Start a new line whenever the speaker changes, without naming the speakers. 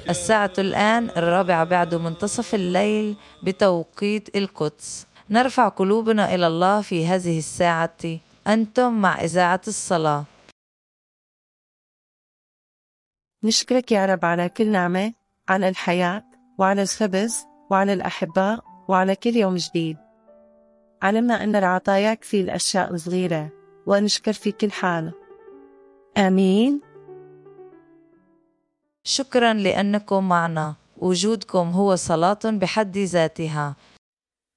الساعة الآن 4 بعد منتصف الليل بتوقيت القدس. نرفع قلوبنا إلى الله في هذه الساعة. أنتم مع إذاعة الصلاة.
نشكرك يا رب على كل نعمة، على الحياة وعلى الخبز وعلى الأحباء وعلى كل يوم جديد. علمنا أن العطايا في الأشياء الصغيرة، ونشكر في كل حال. آمين.
شكرا لأنكم معنا. وجودكم هو صلاة بحد ذاتها.